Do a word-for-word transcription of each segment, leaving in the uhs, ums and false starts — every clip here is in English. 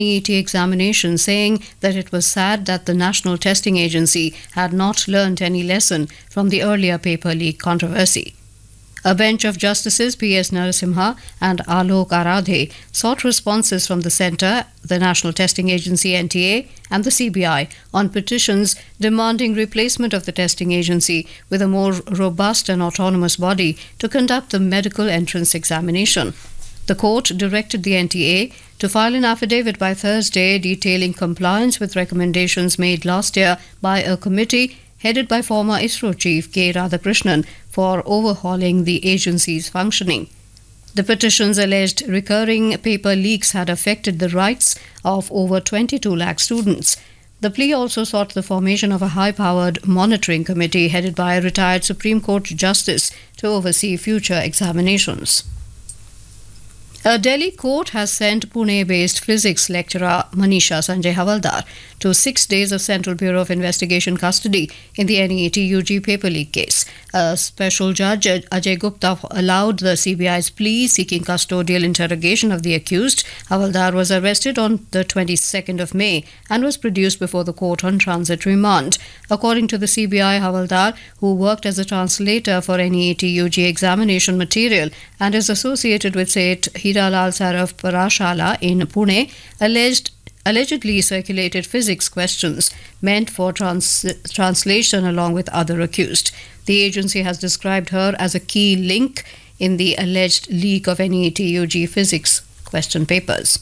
E T examination, saying that it was sad that the National Testing Agency had not learnt any lesson from the earlier paper leak controversy. A bench of Justices P S Narasimha and Alok Aradhe sought responses from the Centre, the National Testing Agency N T A and the C B I on petitions demanding replacement of the testing agency with a more robust and autonomous body to conduct the medical entrance examination. The court directed the N T A to file an affidavit by Thursday detailing compliance with recommendations made last year by a committee headed by former ISRO chief K. Radhakrishnan for overhauling the agency's functioning. The petitions alleged recurring paper leaks had affected the rights of over twenty-two lakh students. The plea also sought the formation of a high-powered monitoring committee headed by a retired Supreme Court justice to oversee future examinations. A Delhi court has sent Pune-based physics lecturer Manisha Sanjay Havaldar to six days of Central Bureau of Investigation custody in the N E A T U G paper leak case. A special judge, Ajay Gupta, allowed the C B I's plea seeking custodial interrogation of the accused. Havaldar was arrested on the twenty-second of May and was produced before the court on transit remand. According to the C B I, Havaldar, who worked as a translator for N E A T U G examination material and is associated with Seth Hiralal Saraf Parashala in Pune, alleged allegedly circulated physics questions meant for trans- translation along with other accused. The agency has described her as a key link in the alleged leak of N E A T U G physics question papers.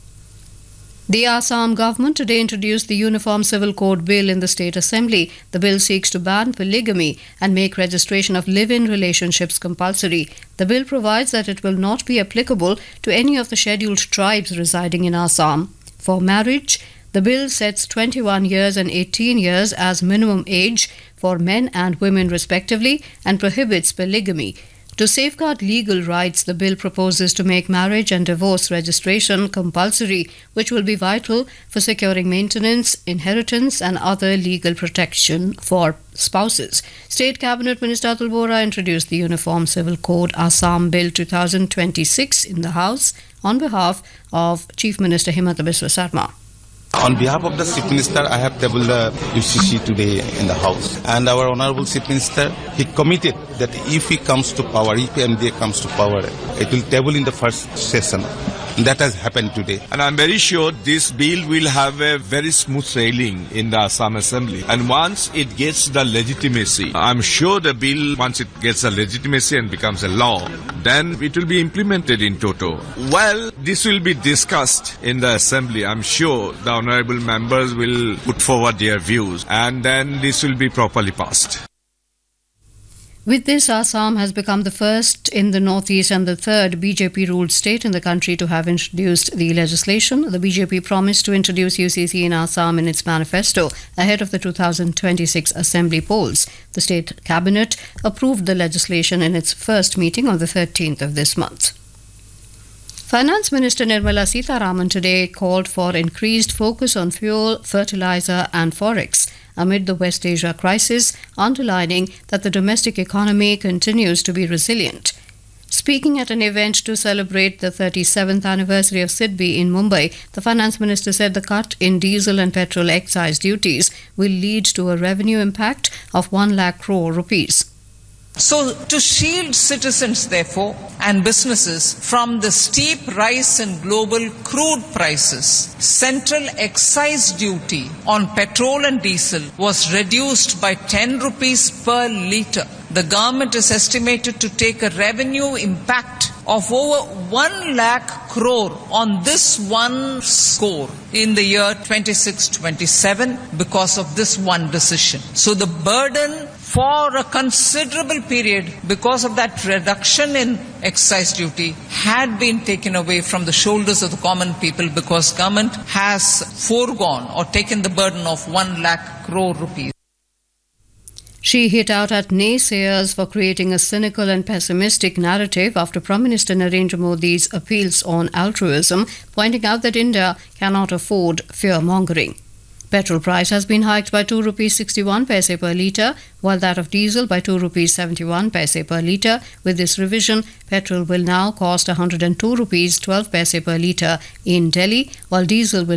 The Assam government today introduced the Uniform Civil Code Bill in the State Assembly. The bill seeks to ban polygamy and make registration of live-in relationships compulsory. The bill provides that it will not be applicable to any of the scheduled tribes residing in Assam. For marriage, the bill sets twenty-one years and eighteen years as minimum age for men and women respectively and prohibits polygamy. To safeguard legal rights, the bill proposes to make marriage and divorce registration compulsory, which will be vital for securing maintenance, inheritance and other legal protection for spouses. State Cabinet Minister Atul Bora introduced the Uniform Civil Code Assam Bill twenty twenty-six in the House on behalf of Chief Minister Himanta Biswa Sarma. On behalf of the Chief Minister, I have tabled the U C C today in the House. And our Honorable Chief Minister, he committed that if he comes to power, if M D A comes to power, it will table in the first session. That has happened today. And I'm very sure this bill will have a very smooth sailing in the Assam Assembly. And once it gets the legitimacy, I'm sure the bill, once it gets a legitimacy and becomes a law, then it will be implemented in toto. Well, this will be discussed in the Assembly. I'm sure the honorable members will put forward their views and then this will be properly passed. With this, Assam has become the first in the northeast and the third B J P-ruled state in the country to have introduced the legislation. The B J P promised to introduce U C C in Assam in its manifesto ahead of the two thousand twenty-six Assembly polls. The state cabinet approved the legislation in its first meeting on the thirteenth of this month. Finance Minister Nirmala Sitharaman today called for increased focus on fuel, fertilizer and forex amid the West Asia crisis, underlining that the domestic economy continues to be resilient. Speaking at an event to celebrate the thirty-seventh anniversary of SIDBI in Mumbai, the Finance Minister said the cut in diesel and petrol excise duties will lead to a revenue impact of one lakh crore rupees. So, to shield citizens, therefore, and businesses from the steep rise in global crude prices, central excise duty on petrol and diesel was reduced by ten rupees per litre. The government is estimated to take a revenue impact of over one lakh crore on this one score in the year twenty-six twenty-seven because of this one decision. So the burden for a considerable period because of that reduction in excise duty had been taken away from the shoulders of the common people because government has foregone or taken the burden of one lakh crore rupees. She hit out at naysayers for creating a cynical and pessimistic narrative after Prime Minister Narendra Modi's appeals on altruism, pointing out that India cannot afford fear-mongering. Petrol price has been hiked by two rupees sixty-one paise per litre, while that of diesel by two rupees seventy-one paise per litre. With this revision, petrol will now cost one hundred two rupees twelve paise per litre in Delhi, while diesel will